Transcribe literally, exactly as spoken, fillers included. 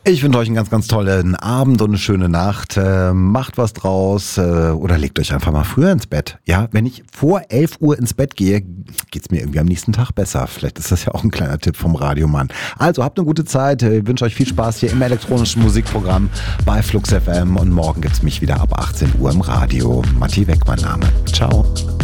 Ich wünsche euch einen ganz, ganz tollen Abend und eine schöne Nacht. Äh, macht was draus äh, oder legt euch einfach mal früher ins Bett. Ja, wenn ich vor elf Uhr ins Bett gehe, geht's mir irgendwie am nächsten Tag besser. Vielleicht ist das ja auch ein kleiner Tipp vom Radiomann. Also habt eine gute Zeit. Ich wünsche euch viel Spaß hier im elektronischen Musikprogramm bei Flux F M und morgen gibt's mich wieder ab achtzehn Uhr im Radio. Matti Weck, mein Name. Ciao.